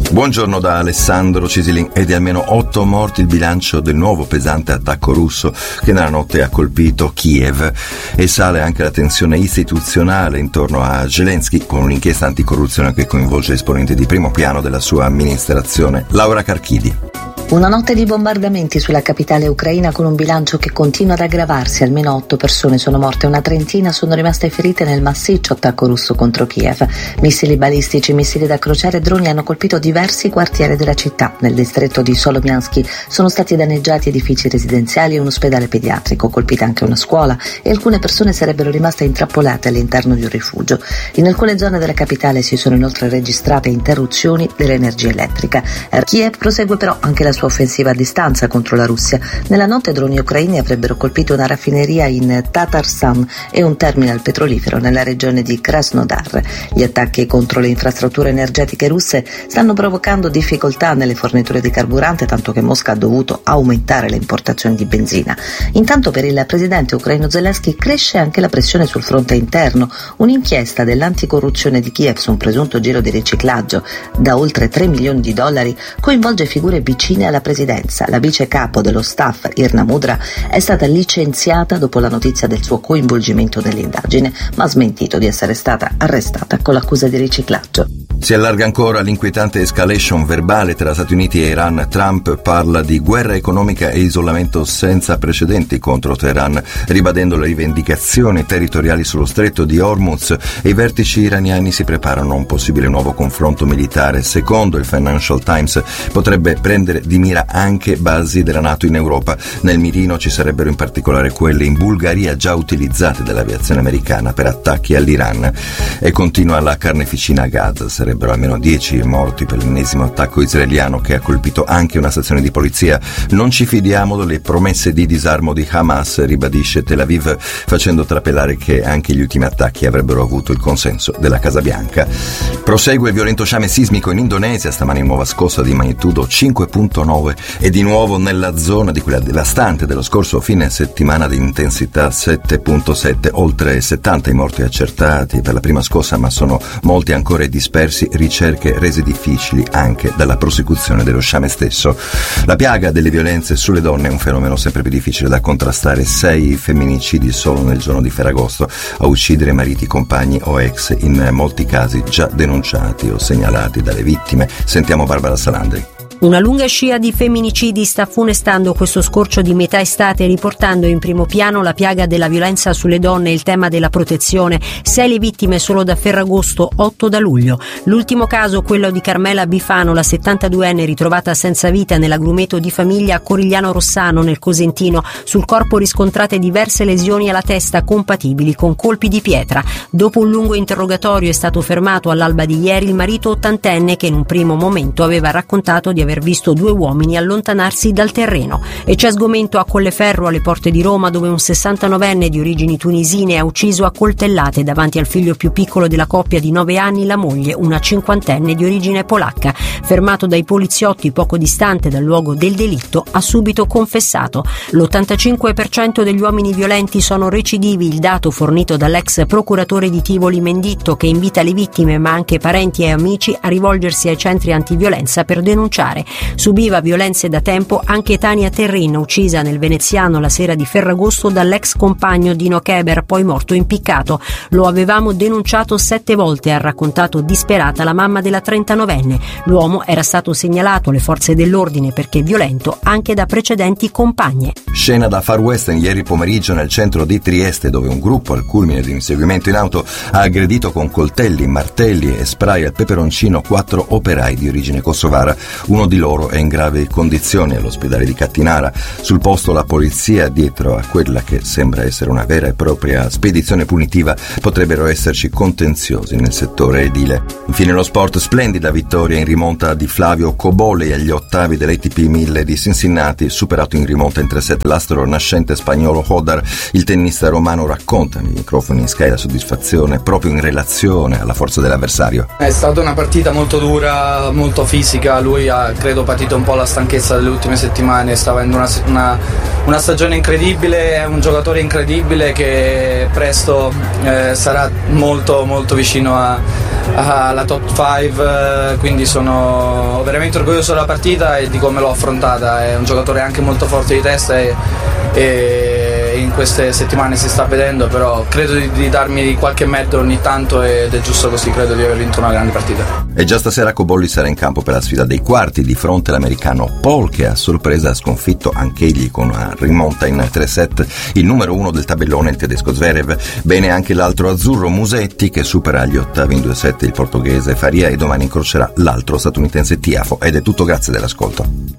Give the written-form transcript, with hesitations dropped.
Buongiorno da Alessandro Cisilin. È di almeno 8 morti il bilancio del nuovo pesante attacco russo che nella notte ha colpito Kiev, e sale anche la tensione istituzionale intorno a Zelensky, con un'inchiesta anticorruzione che coinvolge esponenti di primo piano della sua amministrazione. Laura Carchidi. Una notte di bombardamenti sulla capitale ucraina con un bilancio che continua ad aggravarsi. Almeno 8 persone sono morte, una trentina sono rimaste ferite nel massiccio attacco russo contro Kiev. Missili balistici, missili da crociere e droni hanno colpito diversi quartieri della città. Nel distretto di Solomiansk sono stati danneggiati edifici residenziali e un ospedale pediatrico, colpita anche una scuola, e alcune persone sarebbero rimaste intrappolate all'interno di un rifugio. In alcune zone della capitale si sono inoltre registrate interruzioni dell'energia elettrica. Kiev prosegue però anche la sua offensiva a distanza contro la Russia. Nella notte droni ucraini avrebbero colpito una raffineria in Tatarsan e un terminal petrolifero nella regione di Krasnodar. Gli attacchi contro le infrastrutture energetiche russe stanno provocando difficoltà nelle forniture di carburante, tanto che Mosca ha dovuto aumentare le importazioni di benzina. Intanto per il presidente ucraino Zelensky cresce anche la pressione sul fronte interno. Un'inchiesta dell'anticorruzione di Kiev su un presunto giro di riciclaggio da oltre $3 milioni coinvolge figure vicine alla presidenza. La vice capo dello staff, Irna Mudra, è stata licenziata dopo la notizia del suo coinvolgimento nell'indagine, ma ha smentito di essere stata arrestata con l'accusa di riciclaggio. Si allarga ancora l'inquietante escalation verbale tra Stati Uniti e Iran. Trump parla di guerra economica e isolamento senza precedenti contro Teheran, ribadendo le rivendicazioni territoriali sullo stretto di Hormuz, e i vertici iraniani si preparano a un possibile nuovo confronto militare. Secondo il Financial Times potrebbe prendere di mira anche basi della NATO in Europa. Nel mirino ci sarebbero in particolare quelle in Bulgaria, già utilizzate dall'aviazione americana per attacchi all'Iran. E continua la carneficina a Gaza. Sarebbero almeno 10 morti per l'ennesimo attacco israeliano che ha colpito anche una stazione di polizia. Non ci fidiamo delle promesse di disarmo di Hamas, ribadisce Tel Aviv, facendo trapelare che anche gli ultimi attacchi avrebbero avuto il consenso della Casa Bianca. Prosegue il violento sciame sismico in Indonesia, stamani nuova scossa di magnitudo 5.9 e di nuovo nella zona di quella devastante dello scorso fine settimana di intensità 7.7, oltre 70 i morti accertati per la prima scossa, ma sono molti ancora dispersi, ricerche rese difficili anche dalla prosecuzione dello sciame stesso. La piaga delle violenze sulle donne è un fenomeno sempre più difficile da contrastare. 6 femminicidi solo nel giorno di Ferragosto, a uccidere mariti, compagni o ex, in molti casi già denunciati o segnalati dalle vittime. Sentiamo Barbara Salandri. Una lunga scia di femminicidi sta funestando questo scorcio di metà estate, riportando in primo piano la piaga della violenza sulle donne e il tema della protezione. 6 le vittime solo da Ferragosto, 8 da luglio. L'ultimo caso, quello di Carmela Bifano, la 72enne ritrovata senza vita nell'agrumeto di famiglia a Corigliano Rossano, nel Cosentino. Sul corpo riscontrate diverse lesioni alla testa compatibili con colpi di pietra. Dopo un lungo interrogatorio è stato fermato all'alba di ieri il marito ottantenne, che in un primo momento aveva raccontato di aver visto 2 uomini allontanarsi dal terreno. E c'è sgomento a Colleferro, alle porte di Roma, dove un 69enne di origini tunisine ha ucciso a coltellate davanti al figlio più piccolo della coppia di 9 anni, la moglie, una 50enne di origine polacca. Fermato dai poliziotti poco distante dal luogo del delitto, ha subito confessato. L'85% degli uomini violenti sono recidivi, il dato fornito dall'ex procuratore di Tivoli Menditto, che invita le vittime, ma anche parenti e amici, a rivolgersi ai centri antiviolenza per denunciare. Subiva violenze da tempo anche Tania Terrin, uccisa nel veneziano la sera di Ferragosto dall'ex compagno Dino Keber, poi morto impiccato. Lo avevamo denunciato 7 volte, ha raccontato disperata la mamma della 39enne. L'uomo era stato segnalato alle forze dell'ordine perché violento anche da precedenti compagne. Scena da Far West ieri pomeriggio nel centro di Trieste, dove un gruppo al culmine di un inseguimento in auto ha aggredito con coltelli, martelli e spray al peperoncino 4 operai di origine kosovara. Uno di loro è in gravi condizioni all'ospedale di Cattinara. Sul posto la polizia. Dietro a quella che sembra essere una vera e propria spedizione punitiva potrebbero esserci contenziosi nel settore edile. Infine lo sport, splendida vittoria in rimonta di Flavio Cobolli agli ottavi dell'ATP 1000 di Cincinnati, superato in rimonta in 3-7 l'astro nascente spagnolo Hodar. Il tennista romano racconta nei microfoni in Sky la soddisfazione proprio in relazione alla forza dell'avversario. È stata una partita molto dura, molto fisica. Lui ha, credo, patito un po' la stanchezza delle ultime settimane, stava in una stagione incredibile, è un giocatore incredibile che presto sarà molto molto vicino alla top 5, quindi sono veramente orgoglioso della partita e di come l'ho affrontata. È un giocatore anche molto forte di testa e in queste settimane si sta vedendo, però credo di darmi qualche merito ogni tanto ed è giusto così, credo di aver vinto una grande partita. E già stasera Cobolli sarà in campo per la sfida dei quarti di fronte all'americano Paul, che a sorpresa ha sconfitto anch'egli con una rimonta in 3 set il numero 1 del tabellone, il tedesco Zverev. Bene anche l'altro azzurro Musetti, che supera agli ottavi in 2 set il portoghese Faria e domani incrocerà l'altro statunitense Tiafoe. Ed è tutto, grazie dell'ascolto.